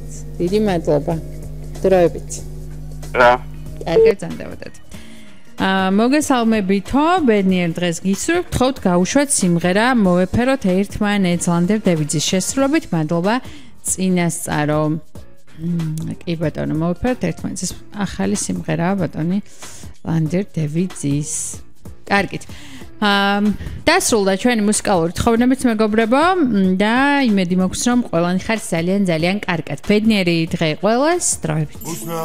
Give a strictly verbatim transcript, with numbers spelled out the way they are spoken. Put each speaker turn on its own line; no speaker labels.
დიდი მადლობა. დროებით.
რა.
კარგად ზანდებოდეთ. აა მოგესალმებითო, ბედნიერ დღეს გისურვებთ, თხოვთ გაუშვათ სიმღერა, მოვეფეროთ ერთმანეთს ლანდერ დევიძის შესრულებით. მადლობა წინასწარო. კი ბატონო, მოვეფეროთ ერთმანეთს ახალი სიმღერაა ბატონი ლანდერ დევიძის. კარგით. აა დასრულდა ჩვენი მუსიკალური თხოვნებით მეგობრებო და იმედი მაქვს რომ ყველანი ხართ ძალიან ძალიან კარგად. ბედნიერი დღე ყველას, დროებით.